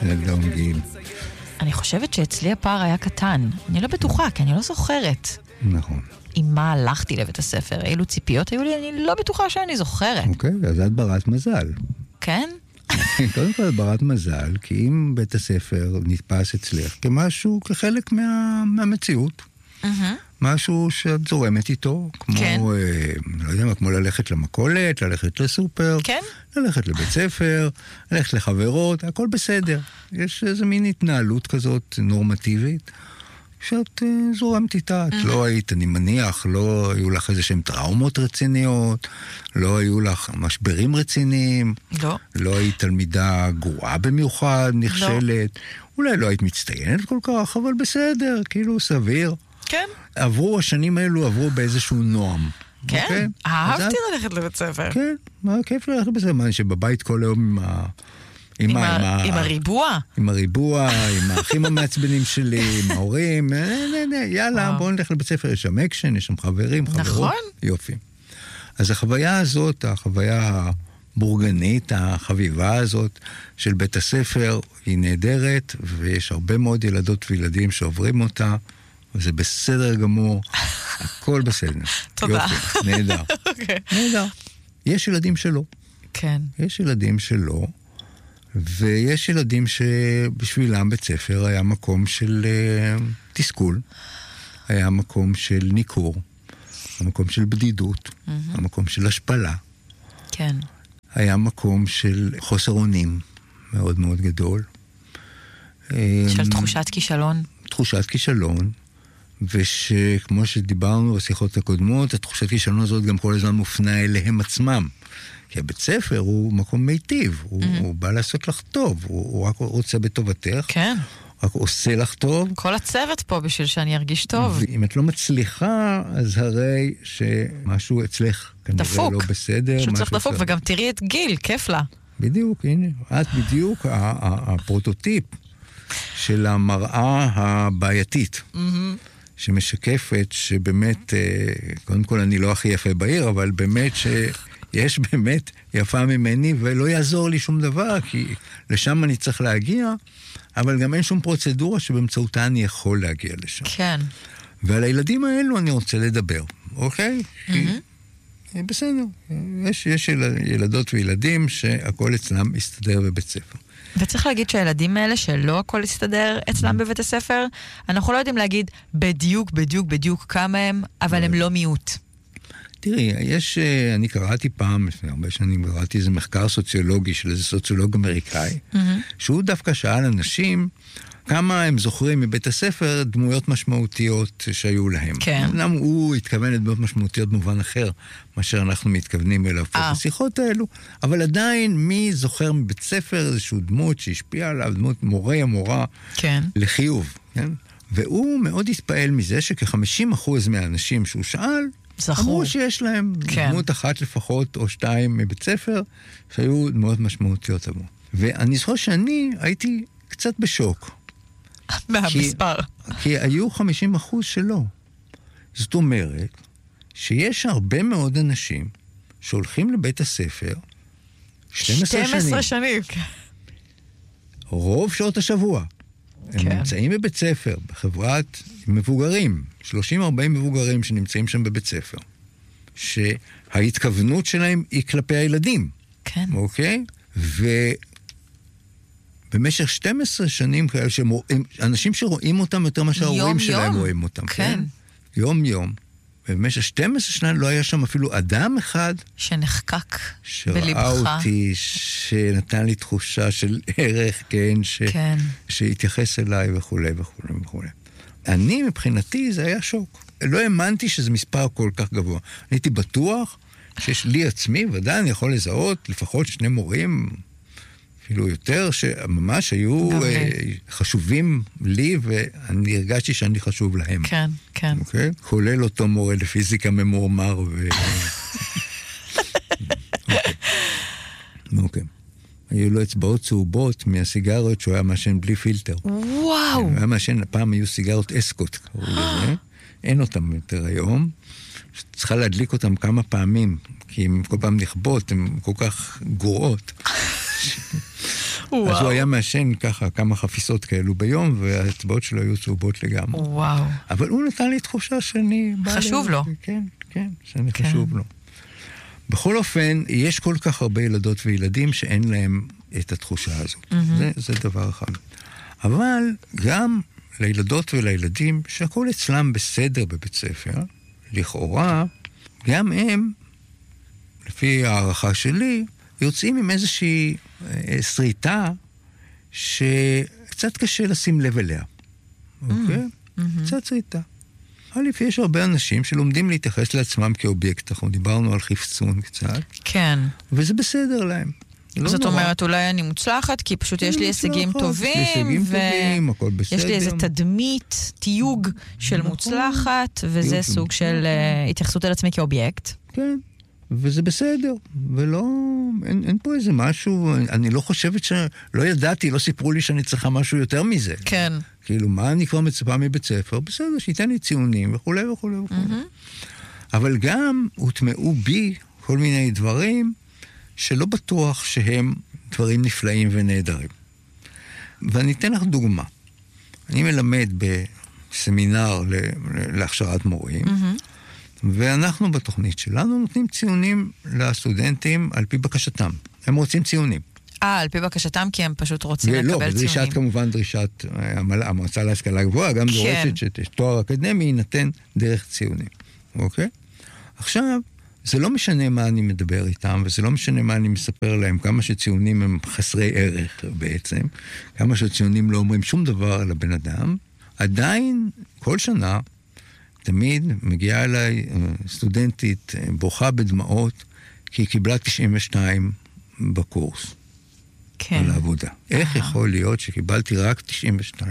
שלום גיל. אני חושבת שאצלי הפער היה קטן. אני לא בטוחה, כי אני לא זוכרת. נכון. עם מה הלכתי לבית הספר, אילו ציפיות היו לי, אני לא בטוחה שאני זוכרת. אוקיי, אז את ברת מזל. כן? קודם כל ברת מזל, כי אם בית הספר נתפס אצלך כמשהו, כחלק מהמציאות. משהו שאת זורמת איתו, כמו, כן. לא יודע מה, כמו ללכת למכולת, ללכת לסופר, כן? ללכת לבית ספר, ללכת לחברות, הכל בסדר. יש איזו מין התנהלות כזאת נורמטיבית, שאת זורמת איתה. את לא היית, אני מניח, לא היו לך איזה שהם טראומות רציניות, לא היו לך משברים רציניים, לא. לא היית תלמידה גרועה במיוחד, נכשלת, אולי לא היית מצטיינת כל כך, אבל בסדר, כאילו סביר. כן. עברו השנים האלו, עברו באיזשהו נועם. כן? אוקיי? אהבתי ללכת לבית ספר. כן, מה כיף ללכת לבית ספר, שבבית כל היום עם הריבוע? עם הריבוע, עם האחים המעצבנים שלי, עם ההורים, יאללה, בואו נלך לבית ספר, יש שם אקשן, יש שם חברים, חברות. נכון. יופי. אז החוויה הזאת, החוויה הבורגנית, החביבה הזאת של בית הספר, היא נהדרת, ויש הרבה מאוד ילדות וילדים שעוברים אותה, וזה בסדר גמור, הכל בסדר. תודה. יופי, נהדר. נהדר. יש ילדים שלא. כן. יש ילדים שלא, ויש ילדים שבשבילם בית ספר היה מקום של תסכול, היה מקום של ניכור, המקום של בדידות, המקום של השפלה. כן. היה מקום של חוסר אונים מאוד מאוד גדול. של תחושת כישלון. תחושת כישלון, ושכמו שדיברנו בשיחות הקודמות, התחושת כישלון הזאת גם כל הזמן מופנה אליהם עצמם. כי הבית ספר הוא מקום מיטיב, הוא בא לעשות לך טוב, הוא רק רוצה בטובתך. כן. רק עושה לך טוב. כל הצוות פה בשביל שאני ארגיש טוב. ואם את לא מצליחה, אז הרי שמשהו אצלך כנראה לא בסדר. שצריך דפוק, וגם תראי את גיל, כיף לה. בדיוק, הנה. את בדיוק הפרוטוטיפ של המראה הבעייתית, שמשקפת שבאמת, קודם כל אני לא הכי יפה בעיר, אבל באמת שיש באמת יפה ממני, ולא יעזור לי שום דבר, כי לשם אני צריך להגיע, אבל גם אין שום פרוצדורה שבאמצעותה אני יכול להגיע לשם. כן. ועל הילדים האלו אני רוצה לדבר, אוקיי? בסדר. יש ילדות וילדים שהכל אצלם מסתדר בבית ספר. וצריך להגיד שהילדים האלה שלא הכל יסתדר אצלם בבית הספר, אנחנו לא יודעים להגיד בדיוק כמה הם, אבל הם לא מיעוט. תראי, אני קראתי פעם, לפני הרבה שנים, קראתי איזה מחקר סוציולוגי של איזה סוציולוג אמריקאי, שהוא דווקא שאל אנשים כמה הם זוכרים מבית הספר דמויות משמעותיות שהיו להם. כן. אמנם הוא התכוון לדמויות משמעותיות במובן אחר, מאשר אנחנו מתכוונים אליו פה בשיחות האלו, אבל עדיין מי זוכר מבית ספר איזשהו דמות שהשפיעה עליו, דמות מורה כן. לחיוב, כן? והוא מאוד התפעל מזה שכ-50% מהאנשים שהוא שאל, אמרו שיש להם דמות אחת לפחות או שתיים מבית ספר, שהיו דמות משמעותיות עבור. ואני זוכר שאני הייתי קצת בשוק. מהמספר. כי היו 50% שלא. זאת אומרת, שיש הרבה מאוד אנשים שהולכים לבית הספר 12 שנים. רוב שעות השבוע. הם נמצאים בבית ספר, בחברת מבוגרים, 30-40 מבוגרים שנמצאים שם בבית ספר, שההתכוונות שלהם היא כלפי הילדים. כן. אוקיי? במשך 12 שנים כאלה, אנשים שרואים אותם יותר מאשר ההורים שלהם רואים אותם. כן. יום. ובמשך 12 שנים לא היה שם אפילו אדם אחד שנחקק בלבך. שראה אותי, שנתן לי תחושה של ערך, כן, שהתייחס אליי וכו'. אני מבחינתי זה היה שוק. לא האמנתי שזה מספר כל כך גבוה. אני הייתי בטוח שיש לי עצמי, ודאי אני יכול לזהות לפחות 2 מורים, אפילו יותר, שממש היו חשובים לי, ואני הרגשתי שאני חשוב להם. כן, כן. אוקיי? כולל אותו מורה לפיזיקה ממורמר אוקיי. היו לו אצבעות צהובות מהסיגריות שהוא היה מעשן בלי פילטר. וואו! הוא היה מעשן, הפעם היו סיגרות אסקוט, קראו לזה. אין אותם יותר היום. צריכה להדליק אותם כמה פעמים, כי הם כל פעם נכבות, הן כל כך גרועות. אז הוא היה מעשן ככה כמה חפיסות כאלו ביום, והאצבעות שלו היו צהובות לגמרי. וואו. אבל הוא נתן לי תחושה שאני... חשוב לו. כן, שאני חשוב לו. בכל אופן, יש כל כך הרבה ילדות וילדים שאין להם את התחושה הזאת. זה דבר אחד. אבל גם לילדות ולילדים שהכל אצלם בסדר בבית ספר, לכאורה, גם הם, לפי הערכה שלי, יוצאים עם איזושהי שריטה שקצת קשה לשים לב אליה. אוקיי? קצת שריטה. יש הרבה אנשים שלומדים להתייחס לעצמם כאובייקט, אנחנו דיברנו על חפצון קצת. כן. וזה בסדר להם. זאת אומרת, אולי אני מוצלחת, כי פשוט יש לי הישגים טובים, ויש לי איזה תדמית, תיוג של מוצלחת, וזה סוג של התייחסות על עצמי כאובייקט. כן, וזה בסדר, ולא, אין פה איזה משהו, אני לא חושבת לא ידעתי, לא סיפרו לי שאני צריכה משהו יותר מזה. כן. כאילו, מה אני כבר מצפה מבית ספר? בסדר, שייתן לי ציונים וכו' וכו' וכו'. אבל גם הוטמעו בי כל מיני דברים שלא בטוח שהם דברים נפלאים ונהדרים. ואני אתן לך דוגמה. אני מלמד בסמינר להכשרת מורים, ואנחנו בתוכנית שלנו נותנים ציונים לסטודנטים על פי בקשתם. הם רוצים ציונים. על פי בקשתם, כי הם פשוט רוצים לקבל ציונים. ולא, בדרישת כמובן, דרישת המועצה להשכלה גבוהה, גם דורשת שתואר אקדמי יינתן דרך ציונים. אוקיי? עכשיו, זה לא משנה מה אני מדבר איתם, וזה לא משנה מה אני מספר להם, כמה שציונים הם חסרי ערך בעצם, כמה שציונים לא אומרים שום דבר על הבן אדם, עדיין, כל שנה, תמיד מגיעה אליי סטודנטית בוכה בדמעות, כי היא קיבלה 92 בקורס. כן. על העבודה. איך יכול להיות שקיבלתי רק 92?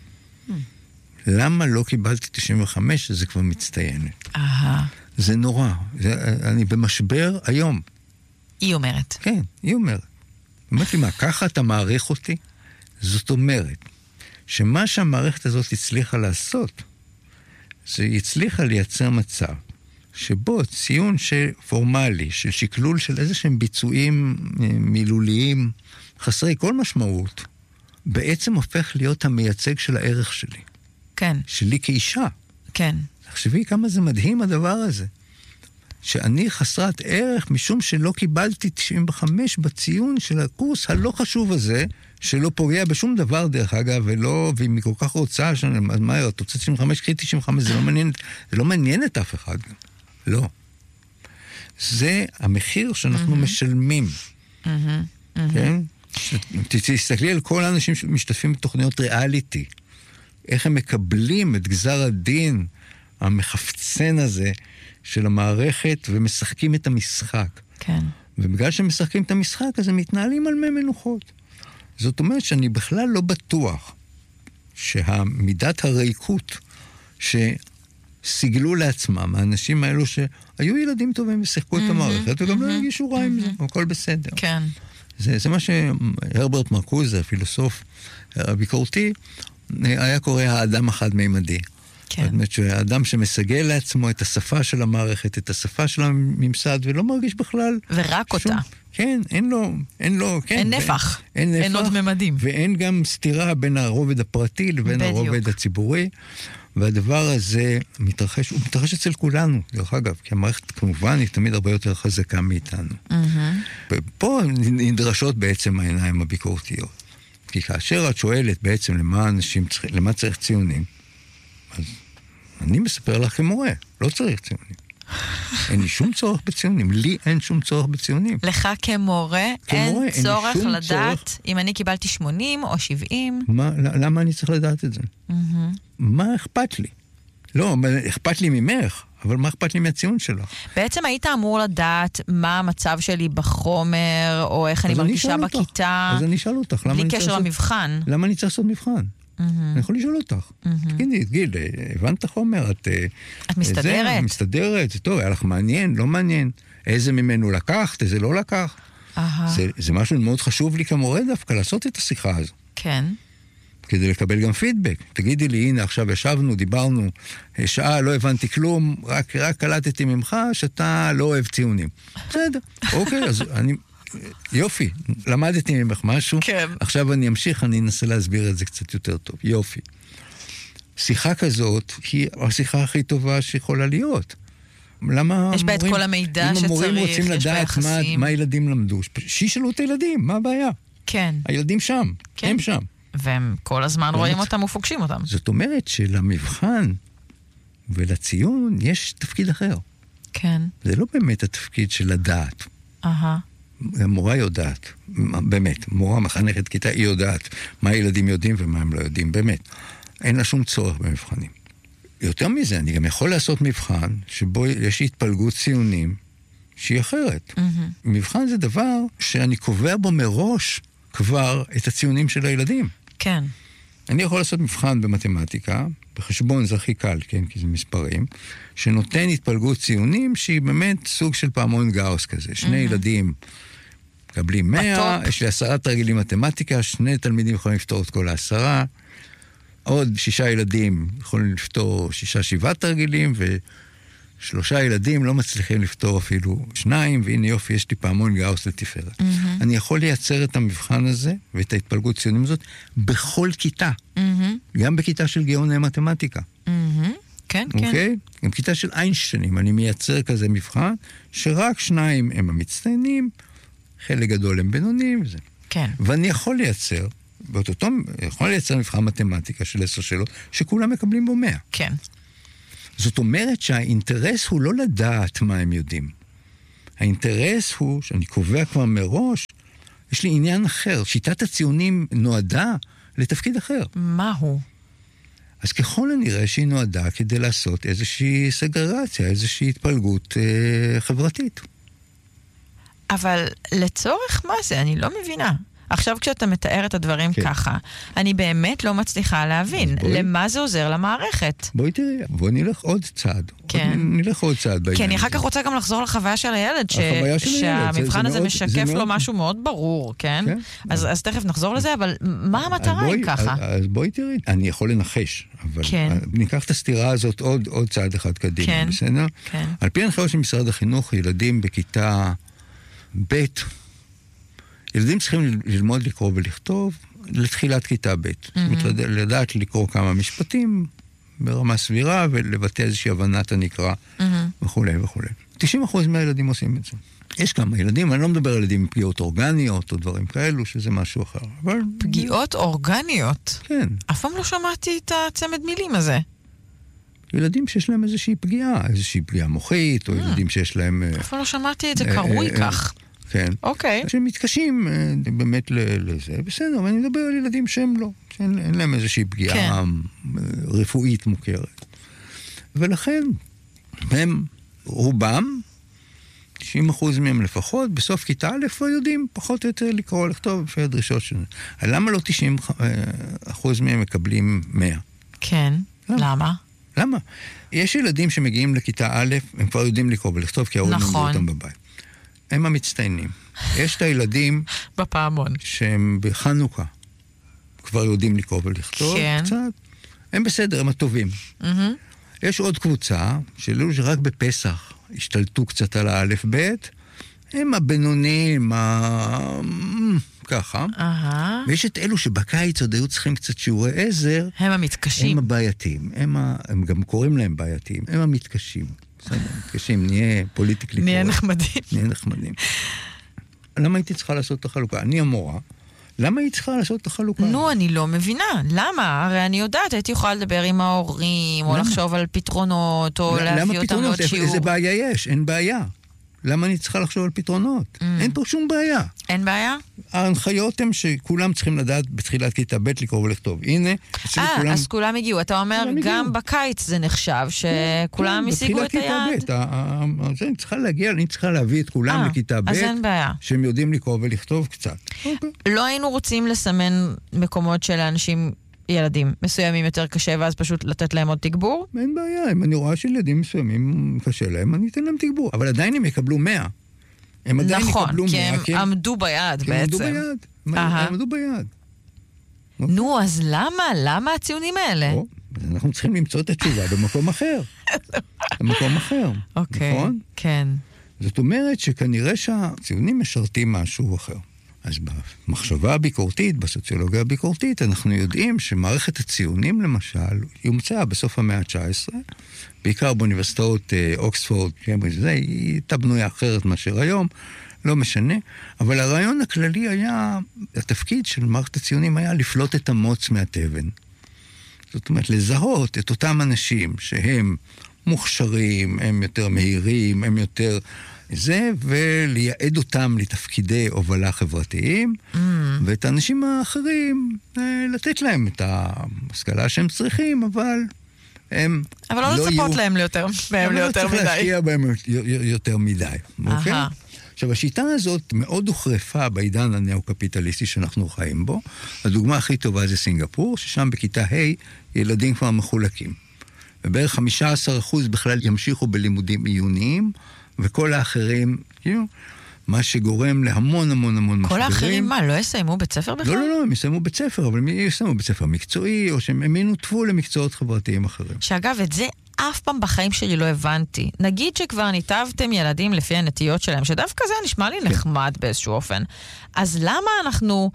למה לא קיבלתי 95? שזה כבר מצטיינת. זה נורא. אני במשבר היום. היא אומרת. כן, היא אומרת. אומרת לי, מה, ככה אתה מעריך אותי? זאת אומרת, שמה שהמערכת הזאת הצליחה לעשות, זה הצליחה לייצר מצב, שבו ציון פורמלי, של שקלול של איזה שהם ביצועים מילוליים, חסרי כל משמעות, בעצם הופך להיות המייצג של הערך שלי. כן. שלי כאישה. כן. תחשבי כמה זה מדהים הדבר הזה. שאני חסרת ערך משום שלא קיבלתי 95 בציון של הקורס הלא חשוב הזה, שלא פוגע בשום דבר דרך אגב, ואם היא כל כך רוצה, אז מה, את רוצה 95, קחי 95, זה לא מעניין את אף אחד. לא. זה המחיר שאנחנו משלמים. כן? תסתכלי על כל האנשים שמשתתפים בתוכניות ריאליטי. איך הם מקבלים את גזר הדין המחפצן הזה של המערכת ומשחקים את המשחק. כן. ובגלל שהם משחקים את המשחק, אז הם מתנהלים על מי מנוחות. זאת אומרת שאני בכלל לא בטוח שהמידת הריקות שסיגלו לעצמם, האנשים האלו שהיו ילדים טובים ושיחקו את המערכת, וגם לא הרגישו רע עם זה, הכל בסדר. כן. זה מה שהרברט מרקוז, הפילוסוף הביקורתי, היה קורא האדם החד-מימדי. כן. זאת אומרת שהאדם שמסגל לעצמו את השפה של המערכת, את השפה של הממסד, ולא מרגיש בכלל... ורק אותה. כן, אין לו, כן. אין נפח. אין עוד ממדים. ואין גם סתירה בין הרובד הפרטי לבין הרובד הציבורי, והדבר הזה מתרחש, הוא מתרחש אצל כולנו, דרך אגב, כי המערכת כמובן היא תמיד הרבה יותר חזקה מאיתנו. ופה נדרשות בעצם העיניים הביקורתיות. כי כאשר את שואלת בעצם למה צריך ציונים, אז אני מספר לך כמורה, לא צריך ציונים. אין לי שום צורך בציונים, לי אין שום צורך בציונים. לך כמורה אין צורך לדעת אם אני קיבלתי 80 או 70. למה אני צריך לדעת את זה? מה אכפת לי? לא, אכפת לי ממך, אבל מה אכפת לי מהציון שלך? בעצם היית אמור לדעת מה המצב שלי בחומר, או איך אני מרגישה בכיתה. אז אני אשאל אותך. בלי קשר למבחן. למה אני צריך לעשות מבחן? אני יכול לשאול אותך. תגידי, גיל, הבנת את החומר? את מסתדרת? מסתדרת, טוב, היה לך מעניין, לא מעניין. איזה ממנו לקחת, איזה לא לקח. זה משהו מאוד חשוב לי כמורה דווקא, לעשות את השיחה הזו. כן. כדי לקבל גם פידבק. תגידי לי, הנה, עכשיו ישבנו, דיברנו, שעה, לא הבנתי כלום, רק קלטתי ממך שאתה לא אוהב ציונים. בסדר, אוקיי, אז יופי, למדתי ממך משהו. כן. עכשיו אני אמשיך, אני אנסה להסביר את זה קצת יותר טוב. יופי. שיחה כזאת היא השיחה הכי טובה שיכולה להיות. למה יש בה את כל המידע שצריך, אם המורים רוצים לדעת מה הילדים למדו, שישאלו את הילדים, מה הבעיה? כן. הילדים שם, כן. הם שם. והם כל הזמן רואים אותם ופוגשים אותם. זאת אומרת שלמבחן ולציון יש תפקיד אחר. כן. זה לא באמת התפקיד של לדעת. המורה יודעת, באמת, מורה מחנכת כיתה, היא יודעת מה הילדים יודעים ומה הם לא יודעים, באמת. אין לה שום צורך במבחנים. יותר מזה, אני גם יכול לעשות מבחן שבו יש התפלגות ציונים שהיא אחרת. מבחן זה דבר שאני קובע בו מראש כבר את הציונים של הילדים. כן. אני יכול לעשות מבחן במתמטיקה, בחשבון זה הכי קל, כן, כי זה מספרים, שנותן התפלגות ציונים שהיא באמת סוג של פעמון גאוס כזה. שני ילדים מקבלים 100, יש לי 10 תרגילים מתמטיקה, 2 תלמידים יכולים לפתור את כל 10, עוד 6 ילדים יכולים לפתור 6-7 תרגילים, ו3 ילדים לא מצליחים לפתור אפילו 2, והנה יופי, יש לי פעמון גאוס לתפארת. אני יכול לייצר את המבחן הזה, ואת ההתפלגות ציונים הזאת, בכל כיתה. גם בכיתה של גאוני מתמטיקה. כן, אוקיי? כן. גם כיתה של איינשטיינים, אני מייצר כזה מבחן, שרק 2 הם המצטיינים, חלק גדול הם בינונים, וזה. כן. ואני יכול לייצר, יכול לייצר מבחן מתמטיקה של 10 שאלות, שכולם מקבלים בו 100. כן. זאת אומרת שהאינטרס הוא לא לדעת מה הם יודעים. האינטרס הוא, שאני קובע כבר מראש, יש לי עניין אחר. שיטת הציונים נועדה לתפקיד אחר. מהו? אז ככל הנראה שהיא נועדה כדי לעשות איזושהי סגרגציה, איזושהי התפלגות חברתית. אבל לצורך מה זה? אני לא מבינה. עכשיו כשאתה מתאר את הדברים ככה, אני באמת לא מצליחה להבין למה זה עוזר למערכת. בואי תראי, בואי נלך עוד צעד. נלך עוד צעד בעניין. כי אני אחר כך רוצה גם לחזור לחוויה של הילד, שהמבחן הזה משקף לו משהו מאוד ברור, כן? אז תכף נחזור לזה, אבל מה המטרה היא ככה? אז בואי תראי, אני יכול לנחש, אבל ניקח את הסתירה הזאת עוד צעד אחד קדימה, בסדר? על פי הנחיות של משרד החינוך, ילדים בכיתה ב' ילדים צריכים ללמוד לקרוא ולכתוב לתחילת כיתה ב'. זאת אומרת, לדעת לקרוא כמה משפטים ברמה סבירה ולבטא איזושהי הבנת הנקרא וכו' וכו'. 90% מהילדים עושים את זה. יש כמה ילדים, אני לא מדבר על ילדים עם פגיעות אורגניות או דברים כאלו, שזה משהו אחר. אבל... פגיעות אורגניות? כן. אף פעם לא שמעתי את הצמד מילים הזה. ילדים שיש להם איזושהי פגיעה מוחית, או ילדים שיש להם... אף פעם לא שמעתי את זה קרוי כך. כן. אוקיי. שמתקשים באמת לזה, בסדר, אבל אני מדבר על ילדים שהם לא, שאין להם איזושהי פגיעה רפואית מוכרת. ולכן, הם, רובם, 90% מהם לפחות, בסוף כיתה א' לא יודעים פחות או יותר לקרוא, לכתוב לפי הדרישות שלנו. למה לא 90% מהם מקבלים 100? כן, למה? למה? יש ילדים שמגיעים לכיתה א', הם כבר יודעים לקרוא ולכתוב, כי ההורים למדו אותם בבית. הם המצטיינים. יש את הילדים בפעמון שהם בחנוכה כבר יודעים לקרוא ולכתוב קצת. הם בסדר, הם הטובים. יש עוד קבוצה שלא שרק בפסח השתלטו קצת על האלף בית, הם הבינונים, ככה. ויש את אלו שבקיץ עוד היו צריכים קצת שיעורי עזר. הם המתקשים. הם הבעייתיים. הם גם קוראים להם בעייתיים. הם המתקשים. בסדר, מתקשים, נהיה פוליטיקלי. נהיה נחמדים. נהיה נחמדים. למה הייתי צריכה לעשות את החלוקה? אני המורה. למה היא צריכה לעשות את החלוקה? נו, אני לא מבינה. למה? הרי אני יודעת, הייתי יכולה לדבר עם ההורים, או לחשוב על פתרונות, או להביא אותם לעוד שיעור. איזה בעיה יש? אין בעיה. למה אני צריכה לחשוב על פתרונות? אין פה שום בעיה. אין בעיה? ההנחיות הן שכולם צריכים לדעת בתחילת כיתה ב' לקרוא ולכתוב. הנה, אז כולם הגיעו. אתה אומר, גם בקיץ זה נחשב שכולם השיגו את היד. אני צריכה להביא את כולם לכיתה ב', אז אין בעיה. שהם יודעים לקרוא ולכתוב קצת. לא היינו רוצים לסמן מקומות של אנשים, ילדים מסוימים יותר קשה, ואז פשוט לתת להם עוד תגבור? אין בעיה, אם אני רואה שילדים מסוימים קשה להם, אני אתן להם תגבור. אבל עדיין הם יקבלו 100. הם עדיין יקבלו 100. נכון, כי הם עמדו ביד בעצם. הם עמדו ביד. נו, אז למה הציונים האלה? אנחנו צריכים למצוא את התשובה במקום אחר. במקום אחר. אוקיי, כן. זאת אומרת שכנראה שהציונים משרתים משהו אחר. אז במחשבה הביקורתית, בסוציולוגיה הביקורתית, אנחנו יודעים שמערכת הציונים, למשל, היא הומצאה בסוף המאה ה-19, בעיקר באוניברסיטאות אוקספורד, קיימברידג', היא הייתה בנויה אחרת מאשר היום, לא משנה, אבל הרעיון הכללי היה, התפקיד של מערכת הציונים היה לפלוט את המוץ מהתבן. זאת אומרת, לזהות את אותם אנשים שהם מוכשרים, הם יותר מהירים, הם יותר זה, ולייעד אותם לתפקידי הובלה חברתיים, ואת האנשים האחרים לתת להם את ההשכלה שהם צריכים, אבל הם אבל לא לצפות להם ליותר מדי. לא צריך להשקיע בהם יותר מדי, אוקיי? עכשיו, השיטה הזאת מאוד הוחרפה בעידן הנאו-קפיטליסטי שאנחנו חיים בו. הדוגמה הכי טובה זה סינגפור, ששם בכיתה ה' ילדים כבר מחולקים. ובערך 15% בכלל ימשיכו בלימודים עיוניים, וכל האחרים, מה שגורם להמון המון המון משברים. כל האחרים מה, לא יסיימו בית ספר בכלל? לא, הם יסיימו בית ספר, אבל הם יסיימו בית ספר מקצועי, או שהם ינותבו למקצועות חברתיים אחרים. שאגב, את זה אף פעם בחיים שלי לא הבנתי. נגיד שכבר ניתבתם ילדים לפי הנטיות שלהם, שדווקא זה נשמע לי נחמד באיזשהו אופן. אז למה אנחנו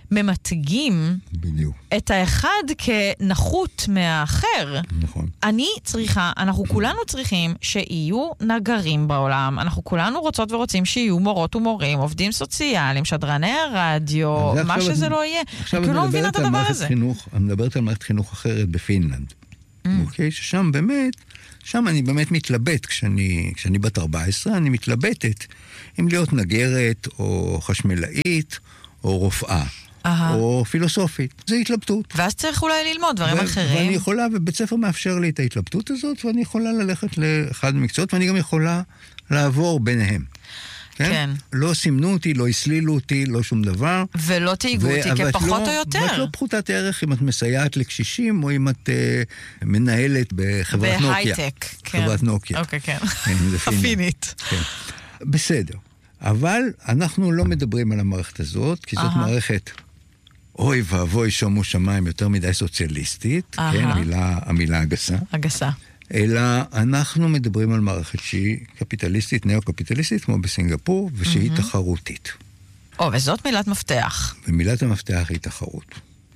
ממתגים בדיוק את האחד כנחות מהאחר? נכון. אנחנו כולנו צריכים שיהיו נגרים בעולם, אנחנו כולנו רוצות ורוצים שיהיו מורות ומורים, עובדים סוציאליים, שדרני הרדיו, מה שזה לא יהיה. עכשיו אני מדברת על מערכת חינוך, אני מדברת על מערכת חינוך אחרת בפינלנד. אוקיי? ששם באמת, שם אני באמת מתלבט, כשאני בת 14, אני מתלבטת אם להיות נגרת, או חשמלאית, או רופאה, או פילוסופית. זה התלבטות. ואז צריך אולי ללמוד דברים אחרים. ואני יכולה, ובית ספר מאפשר לי את ההתלבטות הזאת, ואני יכולה ללכת לאחד המקצועות, ואני גם יכולה לעבור ביניהם. כן? לא סימנו אותי, לא הסלילו אותי, לא שום דבר. ולא תהיגו אותי כפחות או יותר. ואת לא פחותת ערך אם את מסייעת לקשישים, או אם את מנהלת בחברת נוקיה. בהייטק, כן. חברת נוקיה. אוקיי, כן. הפינית. כן. בסדר. אבל אנחנו לא מדברים על המערכת הזאת, כי זאת מערכת, אוי ואבוי שומו שמיים, יותר מדי סוציאליסטית, כן, המילה הגסה. הגסה. אלא אנחנו מדברים על מערכת שהיא קפיטליסטית, נאו-קפיטליסטית, כמו בסינגפור, ושהיא תחרותית. וזאת מילת מפתח. ומילת המפתח היא תחרות.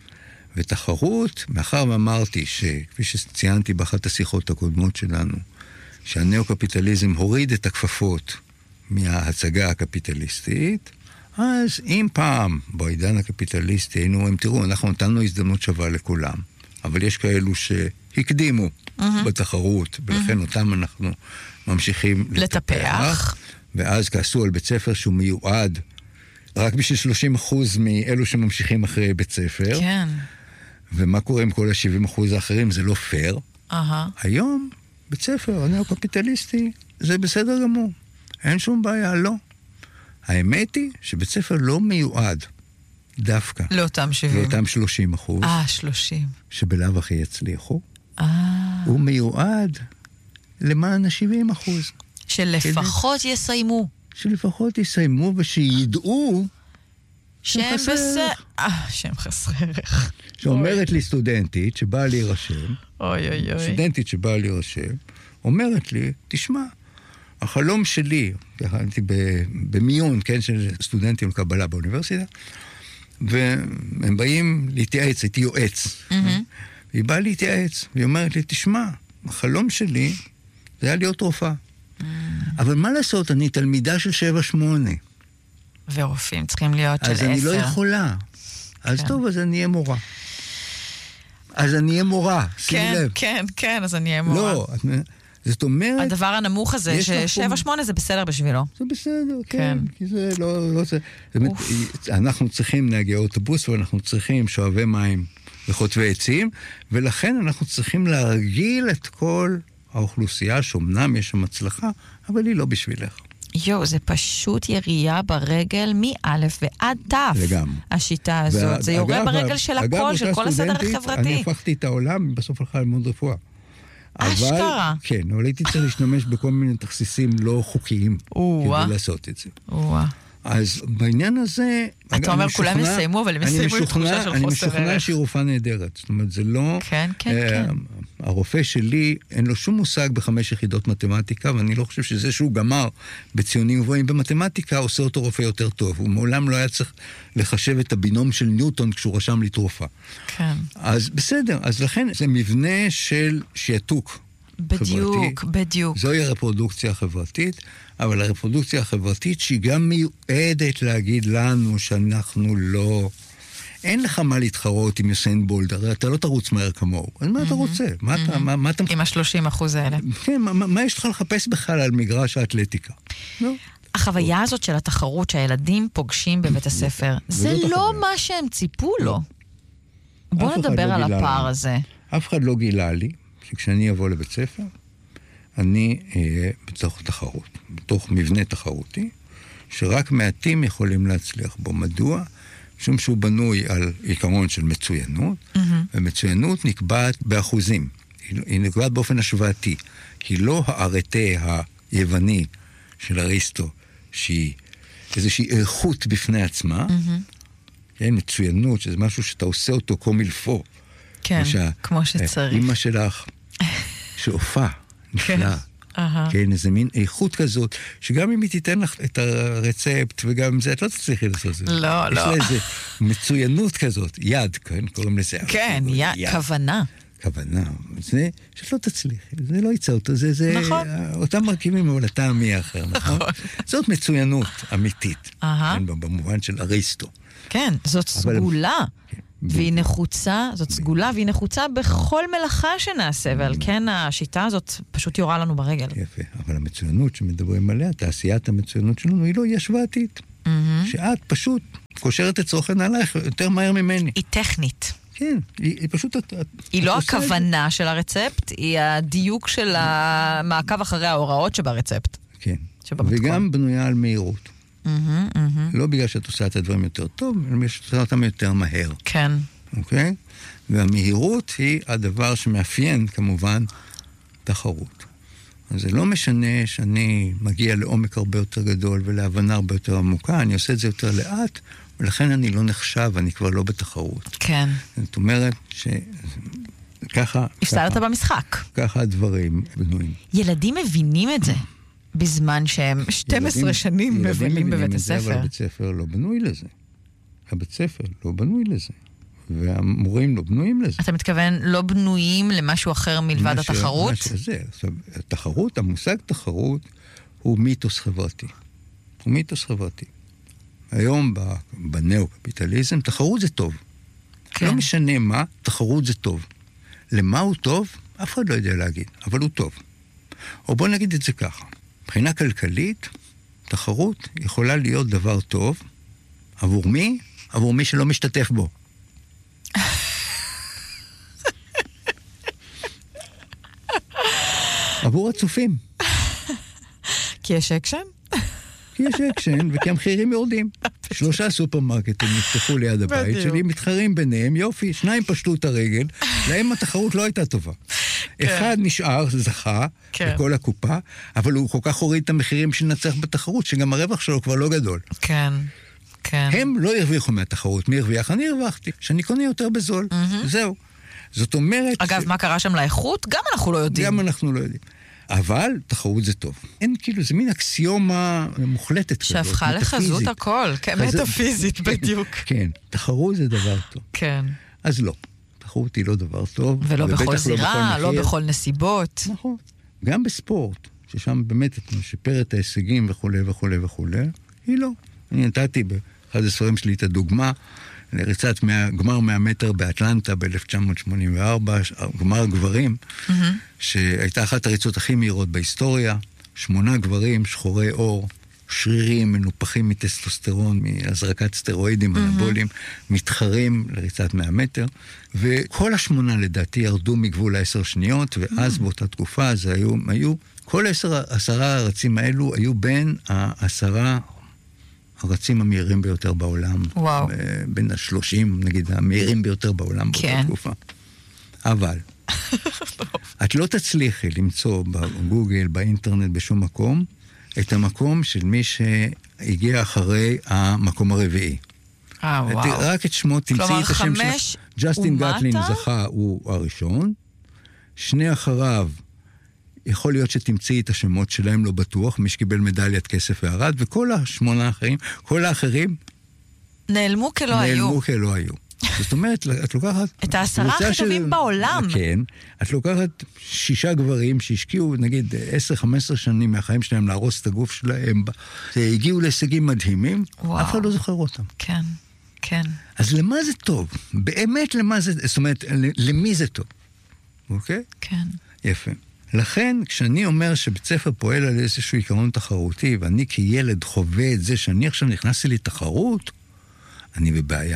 ותחרות, מאחר ואמרתי שכפי שציינתי באחת השיחות הקודמות שלנו, שהנאו-קפיטליזם הוריד את הכפפות מההצגה הקפיטליסטית, אז אם פעם בעידן הקפיטליסטי היינו אומרים, תראו, אנחנו נתנו הזדמנות שווה לכולם, אבל יש כאלו שהקדימו בתחרות, ולכן אותם אנחנו ממשיכים לטפח, ואז כעסו על בית ספר שהוא מיועד רק בשביל 30% מאלו שממשיכים אחרי בית ספר. כן. ומה קורה עם כל ה-70% האחרים? זה לא פייר. היום, בית ספר הנאו-קפיטליסטי, זה בסדר גמור. אין שום בעיה, לא. האמת היא שבית ספר לא מיועד דווקא. לאותם 70. לאותם 30%. 30. שבלאו הכי יצליחו. הוא מיועד למען ה-70%. שלפחות יסיימו. שלפחות יסיימו ושידעו שהם בסדר. שהם חסרי ערך. שאומרת לי סטודנטית שבאה להירשם, סטודנטית שבאה להירשם, אומרת לי, תשמע, החלום שלי, הייתי במיון, כן, של סטודנטים לקבלה באוניברסיטה, והם באים להתייעץ, הייתי יועץ. והיא באה להתייעץ, והיא אומרת לי, תשמע, החלום שלי זה היה להיות רופאה. אבל מה לעשות, אני תלמידה של 7-8. ורופאים צריכים להיות של 10. אז אני לא יכולה. אז טוב, אז אני אהיה מורה. אז אני אהיה מורה, שים לב. כן, אז אני אהיה מורה. לא, זאת אומרת... הדבר הנמוך הזה, ש7-8 זה בסדר בשבילו. זה בסדר, כן. כי זה לא... אנחנו צריכים נהגי אוטובוס, ואנחנו צריכים שואבי מים וחוטבי עצים, ולכן אנחנו צריכים להרגיל את כל האוכלוסייה, שאומנם יש שם הצלחה, אבל היא לא בשבילך. זה פשוט ירייה ברגל מאלף ועד תף. לגמרי. השיטה הזאת. זה יורה ברגל של הכל, של כל הסדר החברתי. אני הפכתי את העולם, בסוף הלכה ללמוד רפואה. אשכרה. כן, אבל הייתי צריך להשתמש בכל מיני תכסיסים לא חוקיים, כדי לעשות את זה. אז בעניין הזה... אתה אומר, כולם יסיימו, אבל הם יסיימו עם תחושה של חוסר ערך. אני משוכנע שהיא רופאה נהדרת. זאת אומרת, זה לא... כן, כן, כן. הרופא שלי, אין לו שום מושג ב5 יחידות מתמטיקה, ואני לא חושב שזה שהוא גמר בציונים גבוהים במתמטיקה, עושה אותו רופא יותר טוב. הוא מעולם לא היה צריך לחשב את הבינום של ניוטון כשהוא רשם לי תרופה. כן. אז בסדר, אז לכן זה מבנה של שעתוק. בדיוק, בדיוק. זוהי הרפרודוקציה החברתית, אבל הרפרודוקציה החברתית שהיא גם מיועדת להגיד לנו שאנחנו לא... אין לך מה להתחרות עם יוסיין בולט, הרי אתה לא תרוץ מהר כמוהו. אז מה אתה רוצה? מה אתה... עם ה-30% האלה. כן, מה יש לך לחפש בכלל על מגרש האתלטיקה? לא. החוויה הזאת של התחרות שהילדים פוגשים בבית הספר, זה לא מה שהם ציפו לו. בוא נדבר על הפער הזה. אף אחד לא גילה לי שכשאני אבוא לבית ספר, אני אהיה בתוך תחרות, בתוך מבנה תחרותי, שרק מעטים יכולים להצליח בו. מדוע? משום שהוא בנוי על עיקרון של מצוינות, ומצוינות נקבעת באחוזים. היא נקבעת באופן השוואתי. היא לא הארטה היווני של אריסטו, שהיא איזושהי איכות בפני עצמה, כן, מצוינות, שזה משהו שאתה עושה אותו קומילפו. כן, כמו שצריך. אמא שלך, שאופה, נפלאה. כן, איזה מין איכות כזאת, שגם אם היא תיתן לך את הרצפט, וגם זה, את לא תצליחי לעשות את זה. לא, לא. יש לה איזה מצוינות כזאת, יד, כן, קוראים לזה. כן, כוונה. כוונה. זה שאת לא תצליחי, זה לא יצא אותו, זה אותם מרכיבים, אבל אתה מי אחר, נכון? זאת מצוינות אמיתית, במובן של אריסטו. כן, זאת סגולה. והיא נחוצה, זאת סגולה, והיא נחוצה בכל מלאכה שנעשה, ועל כן השיטה הזאת פשוט יורה לנו ברגל. יפה, אבל המצוינות שמדברים עליה, תעשיית המצוינות שלנו, היא לא ישוואתית. שאת פשוט קושרת את צרוכן עלייך יותר מהר ממני. היא טכנית. כן, היא פשוט... היא לא הכוונה של הרצפט, היא הדיוק של המעקב אחרי ההוראות שברצפט. כן, וגם בנויה על מהירות. לא בגלל שאת עושה את הדברים יותר טוב, אלא בגלל שאת עושה אותם יותר מהר. כן. אוקיי? והמהירות היא הדבר שמאפיין, כמובן, תחרות. אז זה לא משנה שאני מגיע לעומק הרבה יותר גדול ולהבנה הרבה יותר עמוקה, אני עושה את זה יותר לאט, ולכן אני לא נחשב, אני כבר לא בתחרות. כן. זאת אומרת שככה... הפסדת במשחק. ככה הדברים בנויים. ילדים מבינים את זה. בזמן שהם 12 שנים מבלים בבית הספר. אבל הבית ספר לא בנוי לזה. הבית ספר לא בנוי לזה. והמורים לא בנויים לזה. אתה מתכוון לא בנויים למשהו אחר מלבד התחרות? עכשיו, התחרות, המושג תחרות, הוא מיתוס חברתי. הוא מיתוס חברתי. היום בנאו-קפיטליזם, תחרות זה טוב. לא משנה מה, תחרות זה טוב. למה הוא טוב? אף אחד לא יודע להגיד, אבל הוא טוב. או בוא נגיד את זה ככה. מבחינה כלכלית, תחרות יכולה להיות דבר טוב. עבור מי? עבור מי שלא משתתף בו. עבור הצופים. כי יש אקשן? כי יש אקשן, וכי המחירים יורדים. 3 סופרמרקטים נפתחו ליד הבית שלי, מתחרים ביניהם, יופי, 2 פשטו את הרגל, להם התחרות לא הייתה טובה. אחד נשאר, זכה, בכל הקופה, אבל הוא כל כך הוריד את המחירים שנצח בתחרות, שגם הרווח שלו כבר לא גדול. כן, כן. הם לא הרוויחו מהתחרות, מי הרוויח? אני הרווחתי, שאני קונה יותר בזול. זהו. זאת אומרת... אגב, מה קרה שם לאיכות? גם אנחנו לא יודעים. גם אנחנו לא יודעים. אבל תחרות זה טוב. אין כאילו, זה מין אקסיומה מוחלטת כזאת. שהפכה לחזות הכל, כן, מטאפיזית בדיוק. כן, תחרות זה דבר טוב. כן. אז לא, תחרות היא לא דבר טוב. ולא בכל זירה, לא בכל נסיבות. נכון. גם בספורט, ששם באמת את משפרת ההישגים וכו' וכו' וכו', היא לא. אני נתתי באחד הספרים שלי את הדוגמה, לריצת גמר 100 מטר באטלנטה ב-1984, גמר גברים, שהייתה אחת הריצות הכי מהירות בהיסטוריה, 8 גברים, שחורי אור, שרירים, מנופחים מטסטוסטרון, מהזרקת סטרואידים אנבוליים, מתחרים לריצת 100 מטר, וכל 8 לדעתי ירדו מגבול 10 שניות, ואז באותה תקופה, אז היו כל 10 הרצים האלו היו בין 10 הרצים המהירים ביותר בעולם. וואו. בין 30, נגיד, המהירים ביותר בעולם באותה תקופה. אבל, את לא תצליחי למצוא בגוגל, באינטרנט, בשום מקום, את המקום של מי הגיע אחרי המקום הרביעי. וואו. רק את שמו, תמצאי את השם שלו. ג'סטין גטלין זכה, הוא הראשון. שני אחריו, יכול להיות שתמצאי את השמות שלהם, לא בטוח, מי שקיבל מדליית כסף והרד, וכל השמונה האחרים, כל האחרים, נעלמו כלא היו. זאת אומרת, את לוקחת... את 10 הכי טובים בעולם. כן, את לוקחת 6 גברים שהשקיעו, נגיד, 10-15 שנים מהחיים שלהם להרוס את הגוף שלהם, הגיעו להישגים מדהימים, אף אחד לא זוכר אותם. כן, כן. אז למה זה טוב? באמת למה זה... זאת אומרת, למי זה טוב? אוקיי? כן. יפה. לכן, כשאני אומר שבית ספר פועל על איזשהו עיקרון תחרותי, ואני כילד חווה את זה שאני עכשיו נכנסתי לתחרות, אני בבעיה.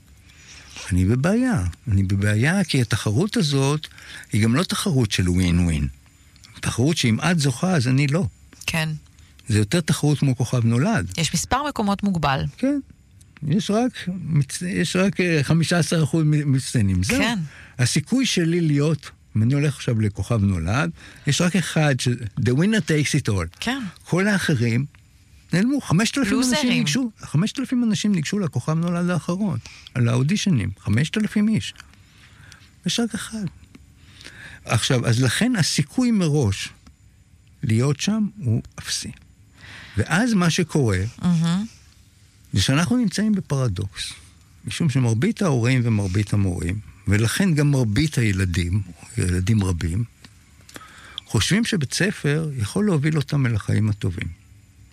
אני בבעיה כי התחרות הזאת היא גם לא תחרות של ווין-ווין. תחרות שאם את זוכה, אז אני לא. כן. זה יותר תחרות כמו כוכב נולד. יש מספר מקומות מוגבל. כן. יש רק 15% מצטיינים. זהו. כן. הסיכוי שלי להיות, אם אני הולך עכשיו לכוכב נולד, יש רק אחד, the winner takes it all. כן. כל האחרים נעלמו. 5,000 אנשים ניגשו לכוכב נולד האחרון, על האודישנים. 5,000 איש. יש רק אחד. עכשיו, אז לכן הסיכוי מראש להיות שם הוא אפסי. ואז מה שקורה, זה שאנחנו נמצאים בפרדוקס. משום שמרבית ההורים ומרבית המורים, ולכן גם מרבית הילדים, ילדים רבים, חושבים שבית ספר יכול להוביל אותם אל החיים הטובים.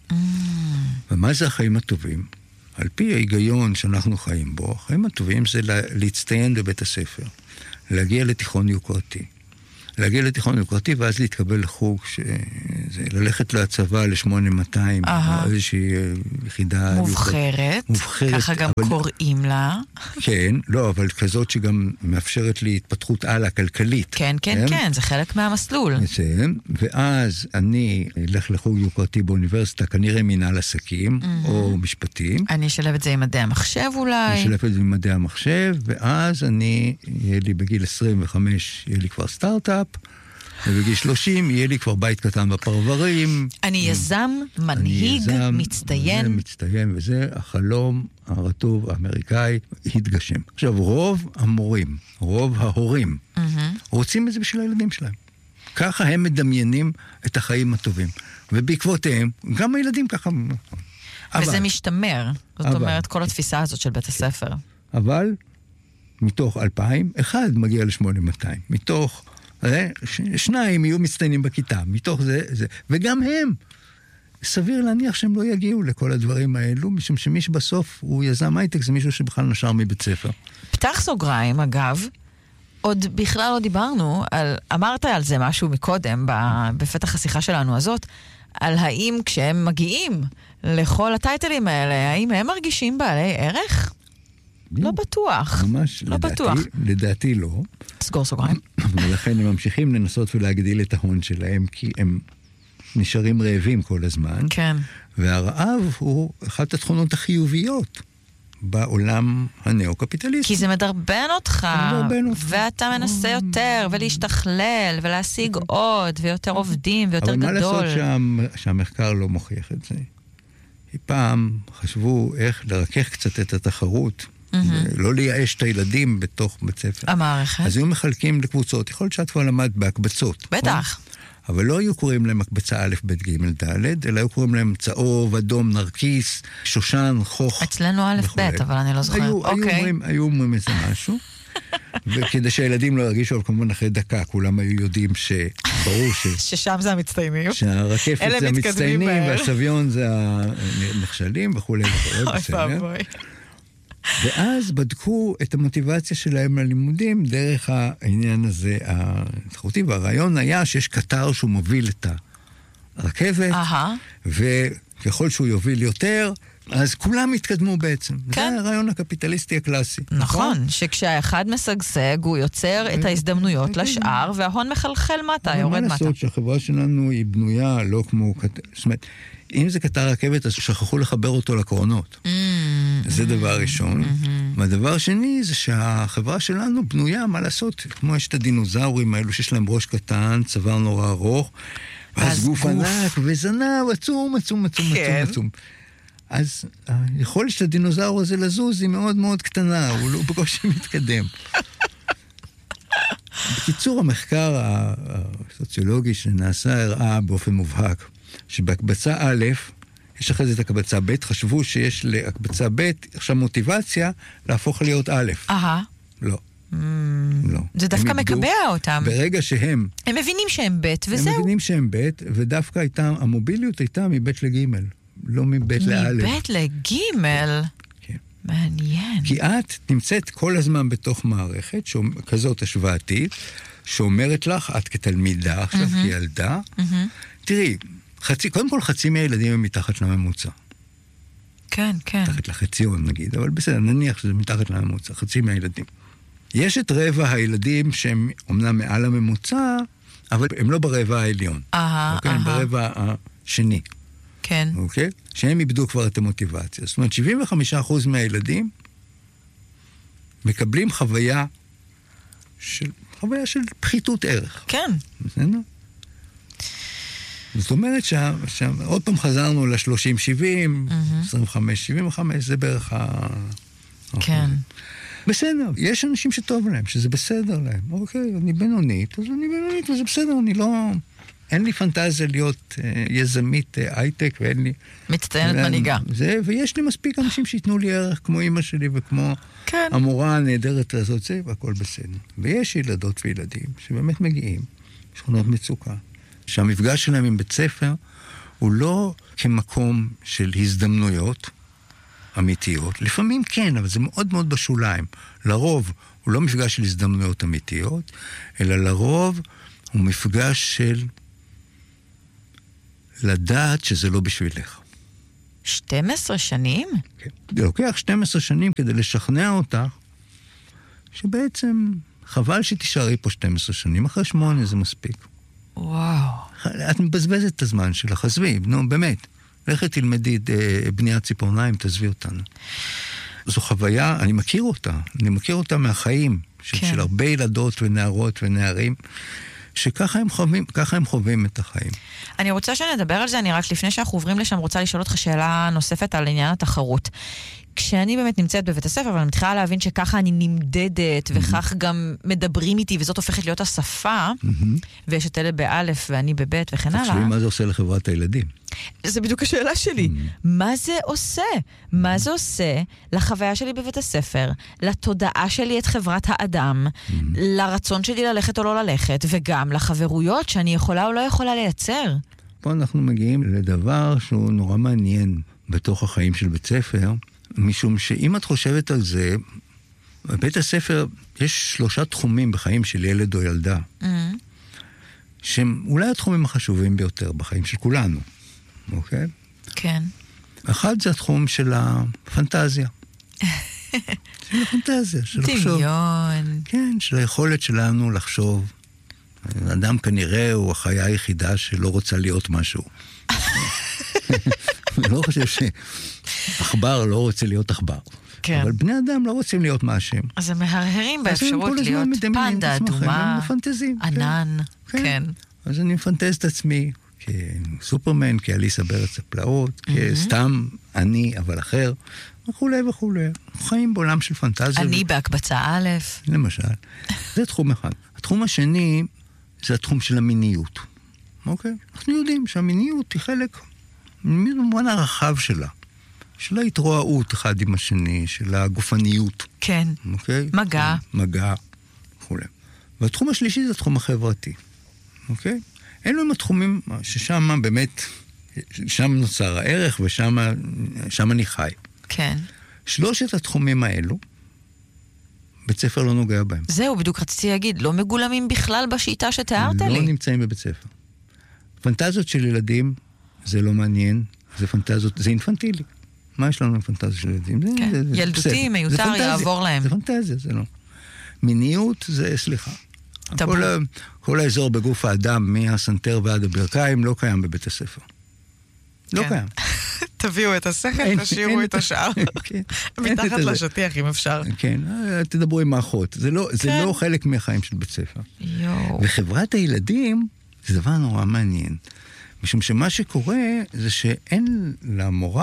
ומה זה החיים הטובים? על פי ההיגיון שאנחנו חיים בו, החיים הטובים זה להצטיין בבית הספר, להגיע לתיכון יוקרתי. להגיע לתיכון יוקרתי ואז להתקבל לחוג, ללכת להצבא ל-8200, איזושהי יחידה מובחרת, ככה גם קוראים לה. כן, לא, אבל כזאת שגם מאפשרת לי התפתחות הלאה, כלכלית. כן, כן, כן, זה חלק מהמסלול. ואז אני אלך לחוג יוקרתי באוניברסיטה, כנראה מנהל עסקים, או משפטים. אני אשלב את זה עם מדעי המחשב אולי. אני אשלב את זה עם מדעי המחשב, ואז יהיה לי בגיל 25, יהיה לי כבר סטארט-אפ, ובגיל 30 יהיה לי כבר בית קטן בפרברים. אני יזם, מנהיג, מצטיין. מצטיין, וזה החלום הרטוב האמריקאי התגשם. עכשיו, רוב המורים, רוב ההורים, רוצים את זה בשביל הילדים שלהם. ככה הם מדמיינים את החיים הטובים. ובעקבותיהם, גם הילדים ככה... וזה משתמר. זאת אומרת, כל התפיסה הזאת של בית הספר. אבל מתוך 2,000, אחד מגיע ל-8200. מתוך 2 יהיו מצטיינים בכיתה. מתוך זה. וגם הם, סביר להניח שהם לא יגיעו לכל הדברים האלו, משום שמי שבסוף הוא יזם הייטק, זה מישהו שבכלל נשר מבית ספר. פתח סוגריים, אגב, עוד בכלל לא דיברנו, אמרת על זה משהו מקודם, בפתח השיחה שלנו הזאת, על האם כשהם מגיעים לכל הטייטלים האלה, האם הם מרגישים בעלי ערך? לא בטוח. ממש, לא בטוח. לדעתי לא. סגור סוגריים. ולכן הם ממשיכים לנסות ולהגדיל את ההון שלהם, כי הם נשארים רעבים כל הזמן. כן. והרעב הוא אחת התכונות החיוביות בעולם הנאו-קפיטליסטי. כי זה מדרבן אותך, ואתה מנסה יותר, ולהשתכלל, ולהשיג עוד, ויותר עובדים, ויותר גדול. אבל מה לעשות שהמחקר לא מוכיח את זה? פעם חשבו איך לרכך קצת את התחרות, לא לייאש את הילדים בתוך בית ספר. המערכת. אז היו מחלקים לקבוצות, יכול להיות שאת כבר למדת בהקבצות. בטח. אבל לא היו קוראים להם הקבצה א', ב', ג', ד', אלא היו קוראים להם צהוב, אדום, נרקיס, שושן, חוך. אצלנו א', ב', אבל אני לא זוכרת. היו אומרים איזה משהו, וכדי שהילדים לא ירגישו, אבל כמובן אחרי דקה, כולם היו יודעים שברור ששם זה המצטיינים. שהרקפת זה המצטיינים, והשוויון זה הנכשלים וכו' וכו'. ואז בדקו את המוטיבציה שלהם ללימודים דרך העניין הזה התחרותי, והרעיון היה שיש קטר שהוא מוביל את הרכבת, וככל שהוא יוביל יותר, אז כולם התקדמו בעצם. כן. זה הרעיון הקפיטליסטי הקלאסי. נכון, שכשהאחד משגשג, הוא יוצר את ההזדמנויות לשאר, וההון מחלחל מטה, יורד מטה. מה לעשות שהחברה שלנו היא בנויה לא כמו... זאת אומרת, אם זה קטר רכבת, אז שכחו לחבר אותו לקרונות. זה דבר ראשון. והדבר שני זה שהחברה שלנו בנויה, מה לעשות? כמו יש את הדינוזאורים האלו שיש להם ראש קטן, צוואר נורא ארוך, ואז גוף ענק וזנב עצום, עצום, עצום, עצום, עצום. אז היכולת של הדינוזאור הזה לזוז היא מאוד מאוד קטנה, הוא לא בקושי מתקדם. בקיצור, המחקר הסוציולוגי שנעשה הראה באופן מובהק, שבהקבצה א', יש אחרי זה את הקבצה ב', חשבו שיש להקבצה ב' עכשיו מוטיבציה להפוך להיות א'. לא. לא. זה דווקא מקבע אותם. ברגע שהם... הם מבינים שהם ב' וזהו. הם מבינים שהם ב', ודווקא הייתה, המוביליות הייתה מב' לג', לא מב' לא'. מב' לג'? כן. מעניין. כי את נמצאת כל הזמן בתוך מערכת כזאת השוואתית, שאומרת לך, את כתלמידה, עכשיו כילדה, תראי, קודם כל חצי מהילדים הם מתחת לממוצע. כן, כן. מתחת לחציון נגיד, אבל בסדר, נניח שזה מתחת לממוצע, חצי מהילדים. יש את רבע הילדים שהם אומנם מעל הממוצע, אבל הם לא ברבע העליון. אוקיי? הם ברבע השני. כן. אוקיי? שהם איבדו כבר את המוטיבציה. זאת אומרת, 75% מהילדים מקבלים חוויה של פחיתות ערך. כן. בסדר? זאת אומרת עוד פעם חזרנו ל-30-70, 25-75, זה בערך כן. בסדר, יש אנשים שטוב להם, שזה בסדר להם. אוקיי, אני בינונית, אז אני בינונית, וזה בסדר, אין לי פנטזיה להיות יזמית הייטק, ואין לי... מצטיינת מנהיגה. ויש לי מספיק אנשים שיתנו לי ערך, כמו אמא שלי וכמו המורה הנהדרת לעשות זה, והכל בסדר. ויש ילדות וילדים שבאמת מגיעים, שכונות מצוקה, שהמפגש שלהם עם בית ספר הוא לא כמקום של הזדמנויות אמיתיות. לפעמים כן, אבל זה מאוד מאוד בשוליים. לרוב הוא לא מפגש של הזדמנויות אמיתיות, אלא לרוב הוא מפגש של לדעת שזה לא בשבילך. 12 שנים? כן. זה לוקח 12 שנים כדי לשכנע אותך שבעצם חבל שתישארי פה 12 שנים, אחרי 8 זה מספיק. וואו. את מבזבזת את הזמן שלך, עזבי, נו, באמת. לכת תלמדי בניית ציפורניים, תעזבי אותנו. זו חוויה, אני מכיר אותה מהחיים, של הרבה ילדות ונערות ונערים, שככה הם חווים את החיים. אני רוצה שנדבר על זה, אני רק לפני שאנחנו עוברים לשם רוצה לשאול אותך שאלה נוספת על עניין התחרות. כשאני באמת נמצאת בבית הספר, אבל אני מתחילה להבין שככה אני נמדדת, וכך גם מדברים איתי, וזאת הופכת להיות השפה, ויש את אלה באלף ואני בבית וכן הלאה. תחשבי מה זה עושה לחברת הילדים. זה בדיוק השאלה שלי. מה זה עושה? מה זה עושה לחוויה שלי בבית הספר, לתודעה שלי את חברת האדם, לרצון שלי ללכת או לא ללכת, וגם לחברויות שאני יכולה או לא יכולה לייצר? פה אנחנו מגיעים לדבר שהוא נורא מעניין בתוך החיים של בית ספר, משום שאם את חושבת על זה, בבית הספר יש 3 תחומים בחיים של ילד או ילדה, שהם אולי התחומים החשובים ביותר בחיים של כולנו, אוקיי? כן. אחד זה התחום של הפנטזיה. של הפנטזיה, של לחשוב. דמיון. כן, של היכולת שלנו לחשוב. האדם כנראה הוא החיה היחידה שלא רוצה להיות משהו. אני לא חושב שעכבר לא רוצה להיות עכבר. כן. אבל בני אדם לא רוצים להיות משהם. אז הם מהרהרים באפשרות להיות פנדה, אדומה, ענן. כן. אז אני מפנטז את עצמי כסופרמן, כאליסה בארץ הפלאות, כסתם אני, אבל אחר, וכולי וכולי. חיים בעולם של פנטזיה. אני בהקבצה א'. למשל. זה תחום אחד. התחום השני זה התחום של המיניות. אוקיי? אנחנו יודעים שהמיניות היא חלק, במובן הרחב שלה. של ההתרועעות אחד עם השני, של הגופניות. כן. אוקיי? מגע. מגע, וכולי. והתחום השלישי זה התחום החברתי. אוקיי? אלו הם התחומים ששם באמת, שם נוצר הערך ושם אני חי. כן. 3 התחומים האלו, בית ספר לא נוגע בהם. זהו, בדיוק רציתי להגיד, לא מגולמים בכלל בשיטה שתיארת לי. לא נמצאים בבית ספר. פנטזיות של ילדים, זה לא מעניין, זה פנטזיות, זה אינפנטילי. מה יש לנו עם פנטזיות של ילדים? כן. ילדותי, מיותר, יעבור להם. זה פנטזיה, זה לא. מיניות זה, סליחה. כל האזור בגוף האדם, מהסנטר ועד הברכיים, לא קיים בבית הספר. לא קיים. תביאו את השכל, תשאירו את השאר. מתחת לשטיח, אם אפשר. כן, תדברו עם האחות. זה לא חלק מהחיים של בית ספר. וחברת הילדים, זה דבר נורא מעניין. משום שמה שקורה זה שאין למורה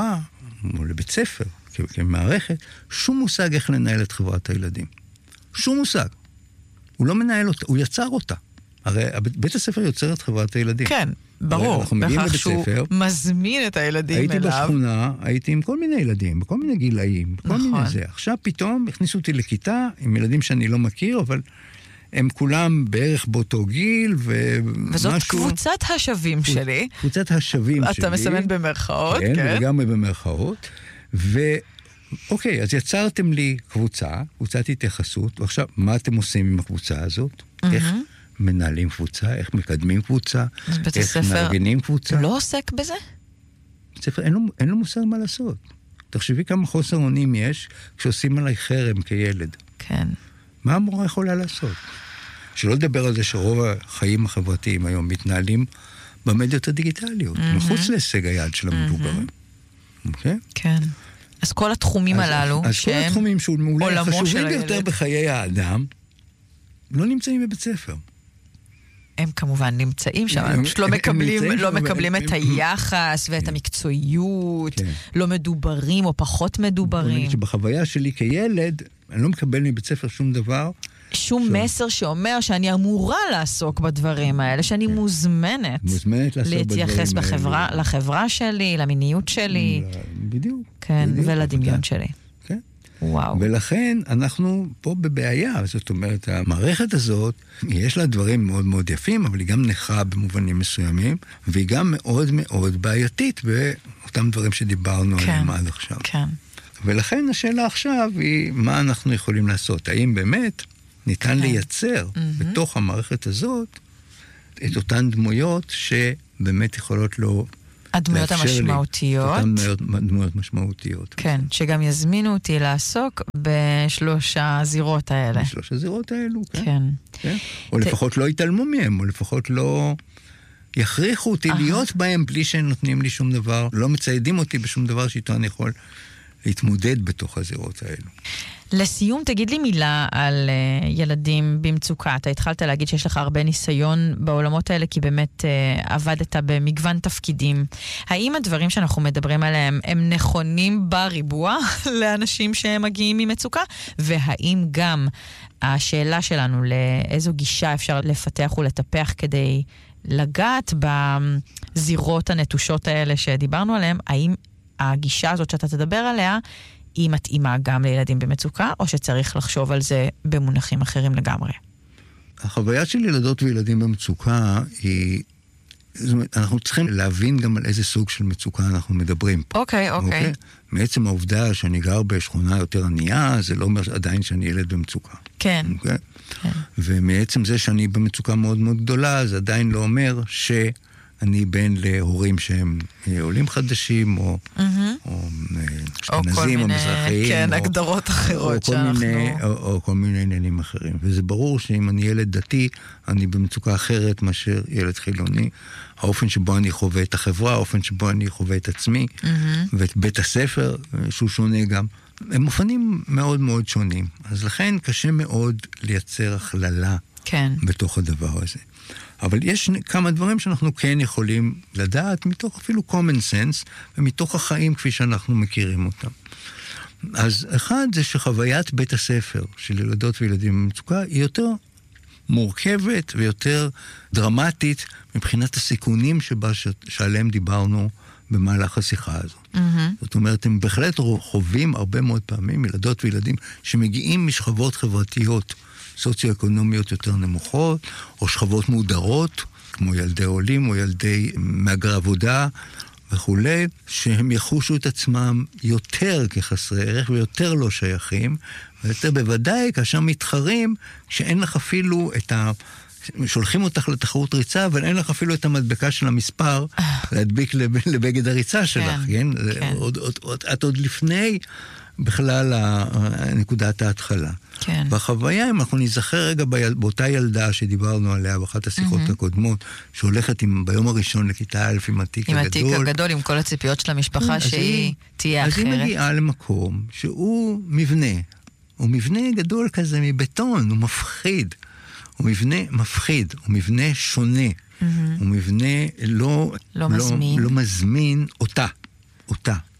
או לבית ספר, כמערכת, שום מושג איך לנהל את חברת הילדים. שום מושג. הוא לא מנהל אותה, הוא יצר אותה. הרי בית הספר יוצר את חברת הילדים. כן, ברור. אנחנו מגיעים לבית ספר. מזמין את הילדים הייתי אליו. הייתי בשכונה, הייתי עם כל מיני ילדים, בכל מיני גילאים, בכל מיני זה. עכשיו פתאום הכניסו אותי לכיתה עם ילדים שאני לא מכיר, אבל הם כולם בערך באותו גיל, וזאת קבוצת השווים שלי. קבוצת השווים שלי. אתה מסמן במרכאות, כן. כן. וגם במרכאות. אוקיי, אז יצרתם לי קבוצת התייחסות, ועכשיו, מה אתם עושים עם הקבוצה הזאת? איך מנהלים קבוצה, איך מקדמים קבוצה, איך מארגנים קבוצה. לא עוסק בזה? בית ספר, אין לו מושג מה לעשות. תחשבי כמה חוסר אונים יש כשעושים עליי חרם כילד. כן. מה המורה יכולה לעשות? שלא לדבר על זה שרוב החיים החברתיים היום מתנהלים במדיות הדיגיטליות, מחוץ להישג היד של המבוגרים. אוקיי? כן. אז כל התחומים הללו, אז כל התחומים שאולי חשובים ביותר בחיי האדם, לא נמצאים בבית ספר. הם כמובן נמצאים שם, הם פשוט לא מקבלים את היחס ואת המקצועיות, לא מדוברים או פחות מדוברים. שבחוויה שלי כילד, אני לא מקבל מבית ספר שום דבר. שום מסר שאומר שאני אמורה לעסוק בדברים האלה, שאני מוזמנת להתייחס לחברה שלי, למיניות שלי. בדיוק. כן, ולדמיון שלי. וואו. ולכן אנחנו פה בבעיה, זאת אומרת, המערכת הזאת, יש לה דברים מאוד מאוד יפים, אבל היא גם נכה במובנים מסוימים, והיא גם מאוד מאוד בעייתית באותם דברים שדיברנו עליהם עד עכשיו. כן. ולכן השאלה עכשיו היא, מה אנחנו יכולים לעשות? האם באמת ניתן לייצר בתוך המערכת הזאת את אותן דמויות שבאמת יכולות לו הדמויות המשמעותיות. דמויות משמעותיות. כן, שגם יזמינו אותי לעסוק בשלוש הזירות האלה. בשלוש הזירות האלו, כן. כן. או לפחות לא יתעלמו מהם, או לפחות לא יכריחו אותי להיות בהם בלי שהם נותנים לי שום דבר, לא מציידים אותי בשום דבר שאיתו אני יכול להתמודד בתוך הזירות האלו. לסיום, תגיד לי מילה על ילדים במצוקה. אתה התחלת להגיד שיש לך הרבה ניסיון בעולמות האלה, כי באמת עבדת במגוון תפקידים. האם הדברים שאנחנו מדברים עליהם הם נכונים בריבוע לאנשים שהם מגיעים ממצוקה? והאם גם השאלה שלנו לאיזו גישה אפשר לפתח ולטפח כדי לגעת בזירות הנטושות האלה שדיברנו עליהם, האם הגישה הזאת שאתה תדבר עליה היא מתאימה גם לילדים במצוקה, או שצריך לחשוב על זה במונחים אחרים לגמרי? החוויה של ילדות וילדים במצוקה היא, זאת אומרת, אנחנו צריכים להבין גם על איזה סוג של מצוקה אנחנו מדברים פה. אוקיי. מעצם העובדה שאני גר בשכונה יותר ענייה, זה לא אומר עדיין שאני ילד במצוקה. כן. כן. ומעצם זה שאני במצוקה מאוד מאוד גדולה, זה עדיין לא אומר אני בן להורים שהם עולים חדשים, או אשכנזים, או מזרחיים. כן, הגדרות אחרות שאנחנו... או כל מיני עניינים אחרים. וזה ברור שאם אני ילד דתי, אני במצוקה אחרת מאשר ילד חילוני. האופן שבו אני חווה את החברה, האופן שבו אני חווה את עצמי, ואת בית הספר, שהוא שונה גם. הם אופנים מאוד מאוד שונים. אז לכן קשה מאוד לייצר הכללה בתוך הדבר הזה. אבל יש כמה דברים שאנחנו כן יכולים לדעת מתוך אפילו common sense ומתוך החיים כפי שאנחנו מכירים אותם. אז אחד זה שחוויית בית הספר של ילדות וילדים במצוקה היא יותר מורכבת ויותר דרמטית מבחינת הסיכונים שעליהם דיברנו במהלך השיחה הזאת. זאת אומרת, הם בהחלט חווים הרבה מאוד פעמים ילדות וילדים שמגיעים משכבות חברתיות סוציו-אקונומיות יותר נמוכות, או שכבות מודרות, כמו ילדי עולים או ילדי מהגרי עבודה וכו', שהם יחושו את עצמם יותר כחסרי ערך ויותר לא שייכים, ויותר בוודאי כאשר מתחרים, שאין לך אפילו את שולחים אותך לתחרות ריצה, אבל אין לך אפילו את המדבקה של המספר להדביק לבגד הריצה שלך, כן? את עוד לפני בכלל נקודת ההתחלה. כן. בחוויה, אם אנחנו נזכר רגע באותה ילדה שדיברנו עליה באחת השיחות הקודמות, שהולכת ביום הראשון לכיתה א' עם התיק הגדול. עם התיק הגדול, עם כל הציפיות של המשפחה שהיא תהיה אחרת. אז היא מגיעה למקום שהוא מבנה. הוא מבנה גדול כזה מבטון, הוא מפחיד. הוא מבנה מפחיד, הוא מבנה שונה. הוא מבנה לא מזמין אותה.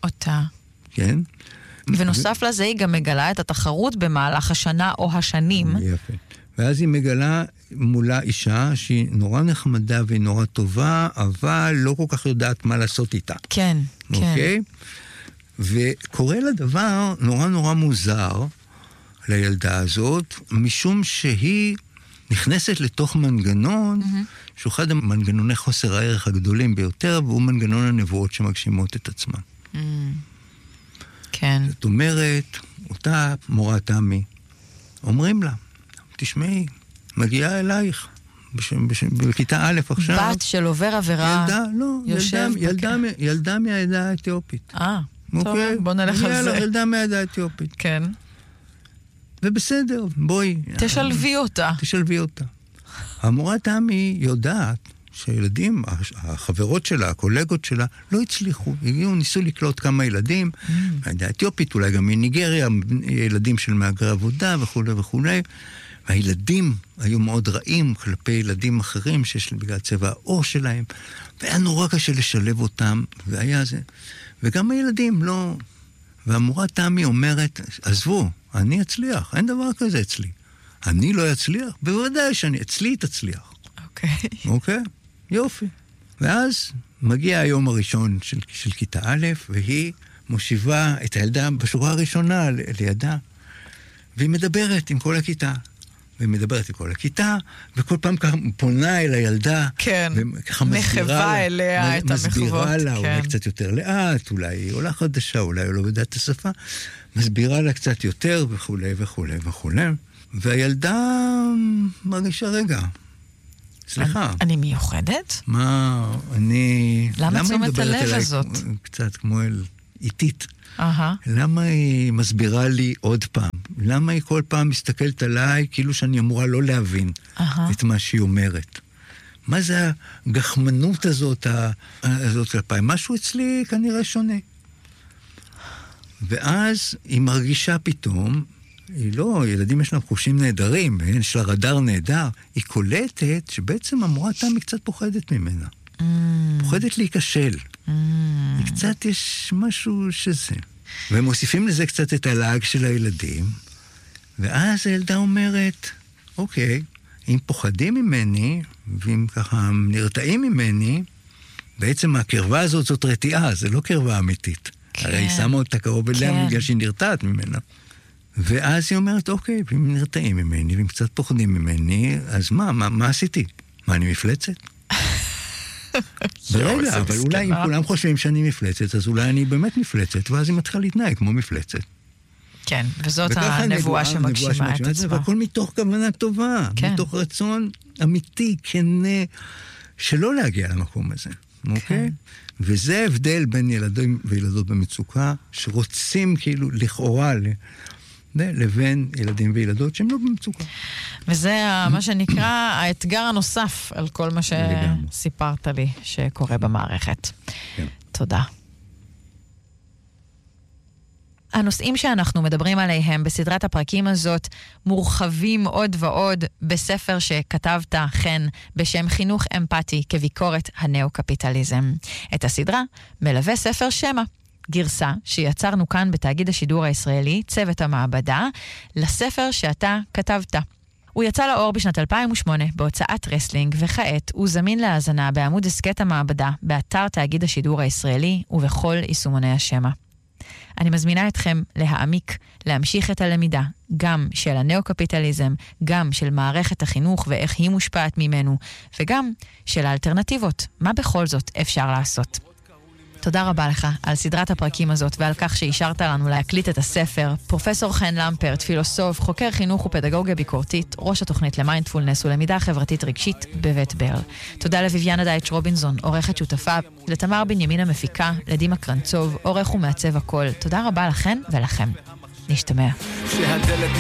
אותה. כן. ונוסף לזה היא גם מגלה את התחרות במהלך השנה או השנים. יפה. ואז היא מגלה מולה אישה שהיא נורא נחמדה והיא נורא טובה, אבל לא כל כך יודעת מה לעשות איתה. כן, אוקיי? וקורה לה דבר נורא נורא מוזר לילדה הזאת, משום שהיא נכנסת לתוך מנגנון, שהוא אחד המנגנוני חוסר הערך הגדולים ביותר, והוא מנגנון הנבואות שמגשימות את עצמן. כן. זאת אומרת, אותה מורה תמי, אומרים לה, תשמעי, מגיעה אלייך, בכיתה א' עכשיו. בת של עובר עבירה. ילדה מהעדה האתיופית. טוב, בוא נלך על זה. ילדה מהעדה האתיופית. כן. ובסדר, בואי. תשלבי אותה. תשלבי אותה. המורה תמי יודעת שהילדים, החברות שלה, הקולגות שלה, לא הצליחו. הגיעו, ניסו לקלוט כמה ילדים, מהעדה האתיופית, אולי גם מניגריה, ילדים של מהגרי עבודה וכו' וכו'. והילדים היו מאוד רעים כלפי ילדים אחרים שיש בגלל צבע העור שלהם, והיה נורא קשה לשלב אותם, והיה זה. וגם הילדים לא... והמורה תמי אומרת, עזבו, אני אצליח, אין דבר כזה אצלי. אני לא אצליח? בוודאי שאני, אצלי תצליח. אוקיי? יופי. ואז מגיע היום הראשון של כיתה א', והיא מושיבה את הילדה בשורה הראשונה לידה, והיא מדברת עם כל הכיתה. וכל פעם ככה פונה אל הילדה. כן, מחווה אליה את המחוות. מסבירה לה, אולי קצת יותר לאט, אולי היא עולה חדשה, אולי היא לא יודעת את השפה, מסבירה לה קצת יותר וכו' וכו' וכו'. והילדה מרגישה רגע. סליחה. אני מיוחדת? מה, אני... למה תשומת הלב הזאת? קצת כמו איטית. למה היא מסבירה לי עוד פעם? למה היא כל פעם מסתכלת עליי כאילו שאני אמורה לא להבין את מה שהיא אומרת? מה זה הגחמנות הזאת כלפי? משהו אצלי כנראה שונה. ואז היא מרגישה פתאום, היא לא, ילדים יש להם חושים נהדרים, יש לה רדאר נהדר, היא קולטת שבעצם המורה תמי קצת פוחדת ממנה. פוחדת להיכשל. קצת יש משהו שזה. והם מוסיפים לזה קצת את הלעג של הילדים, ואז הילדה אומרת, אוקיי, אם פוחדים ממני, ואם ככה נרתעים ממני, בעצם הקרבה הזאת זאת רתיעה, זה לא קרבה אמיתית. הרי היא שמה אותה קרוב אליה בגלל שהיא נרתעת ממנה. ואז היא אומרת, אוקיי, אם נרתעים ממני, ואם קצת פוחדים ממני, אז מה עשיתי? מה, אני מפלצת? ברגע, אבל אולי אם כולם חושבים שאני מפלצת, אז אולי אני באמת מפלצת, ואז היא מתחילה להתנהג כמו מפלצת. כן, וזאת הנבואה שמגשימה את עצמה. והכל מתוך כוונה טובה, מתוך רצון אמיתי, כנה, שלא להגיע למקום הזה. אוקיי? וזה הבדל בין ילדים וילדות במצוקה, שרוצים כאילו לכאורה לבין ילדים וילדות שהם לא במצוקה. וזה מה שנקרא האתגר הנוסף על כל מה שסיפרת לי שקורה במערכת. תודה. הנושאים שאנחנו מדברים עליהם בסדרת הפרקים הזאת מורחבים עוד ועוד בספר שכתבת חן בשם חינוך אמפתי כביקורת הנאו-קפיטליזם. את הסדרה מלווה ספר שמה, גרסה שיצרנו כאן בתאגיד השידור הישראלי, צוות המעבדה, לספר שאתה כתבת. הוא יצא לאור בשנת 2008 בהוצאת רסלינג, וכעת הוא זמין להאזנה בעמוד הסקט המעבדה, באתר תאגיד השידור הישראלי ובכל יישומוני השמה. אני מזמינה אתכם להעמיק, להמשיך את הלמידה, גם של הנאו-קפיטליזם, גם של מערכת החינוך ואיך היא מושפעת ממנו, וגם של האלטרנטיבות, מה בכל זאת אפשר לעשות. תודה רבה לך על סדרת הפרקים הזאת ועל כך שאישרת לנו להקליט את הספר. פרופסור חן למפרט, פילוסוף, חוקר חינוך ופדגוגיה ביקורתית, ראש התוכנית למיינדפולנס ולמידה חברתית רגשית בבית ברל. תודה לויביאנה דייטש רובינזון, עורכת שותפה, לתמר בנימין המפיקה, לדימה קרנצוב, עורך ומעצב הכל. תודה רבה לכן ולכם. נשתמע.